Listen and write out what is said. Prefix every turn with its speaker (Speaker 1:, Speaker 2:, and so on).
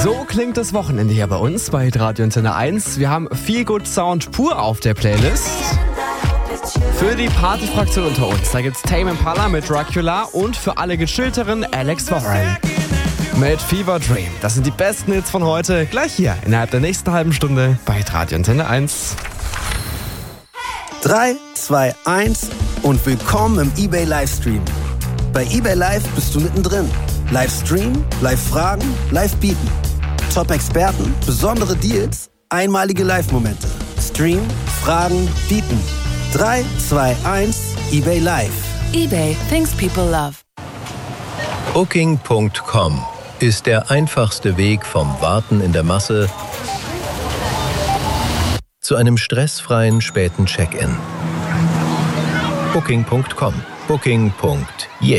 Speaker 1: So klingt das Wochenende hier bei uns bei Radio Antenne 1. Wir haben Feel Good Sound pur auf der Playlist. Für die Partyfraktion unter uns, da gibt's Tame Impala mit Dracula und für alle Gechillteren Alex Warren mit Fever Dream. Das sind die besten Hits von heute, gleich hier innerhalb der nächsten halben Stunde bei Radio Antenne 1.
Speaker 2: 3, 2, 1 und willkommen im eBay Livestream. Bei eBay Live bist du mittendrin. Livestream, Live-Fragen, Live-Bieten. Top-Experten, besondere Deals, einmalige Live-Momente. Stream, Fragen, Bieten. 3, 2, 1, eBay Live.
Speaker 3: eBay, things people love.
Speaker 4: Booking.com ist der einfachste Weg vom Warten in der Masse zu einem stressfreien späten Check-in. Booking.com. Booking.yeah.